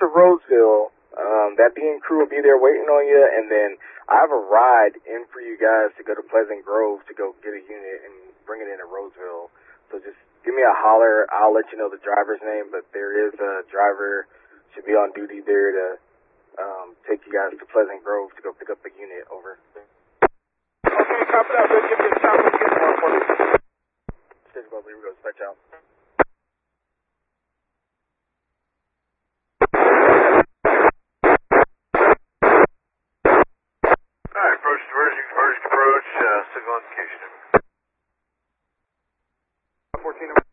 to Roseville. That being crew will be there waiting on you, and then I have a ride in for you guys to go to Pleasant Grove to go get a unit and bring it into Roseville. So just give me a holler. I'll let you know the driver's name, but there is a driver should be on duty there to take you guys to Pleasant Grove to go pick up the unit. Over. Okay, copy that. Let's give you a stop. Let's get more for you. Stage above, here we go. Dispatch out. Alright, approach diverging approach, signal indication. 14.